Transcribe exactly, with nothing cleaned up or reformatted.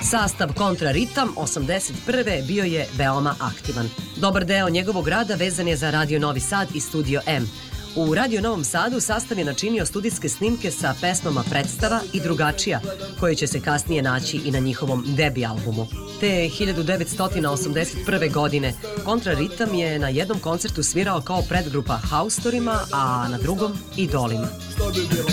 Sastav Kontraritam osamdeset prve bio je veoma aktivan. Dobar deo njegovog rada vezan je za Radio Novi Sad i Studio M. U Radio Novom Sadu sastav je načinio studijske snimke sa pesmama Predstava i Drugačija, koje će se kasnije naći i na njihovom debi albumu. Te hiljadu devetsto osamdeset prve. godine Kontraritam je na jednom koncertu svirao kao predgrupa Haustorima, a na drugom Idolima.